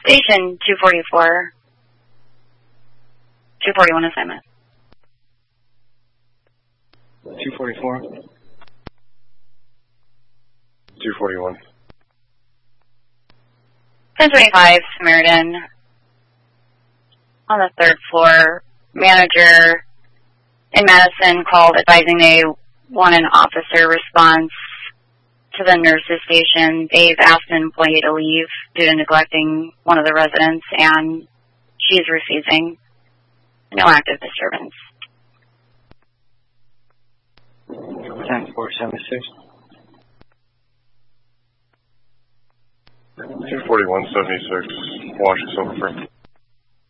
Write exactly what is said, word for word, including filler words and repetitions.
Station two forty-four. two forty-one assignment. two forty-four. two forty-one. ten twenty-five, Samaritan. On the third floor, manager in Madison called advising they want an officer response to the nurses station. They've asked an employee to leave due to neglecting one of the residents, and she's refusing. No active disturbance. ten four seventy-six. two forty-one seventy-six, Washington Silver.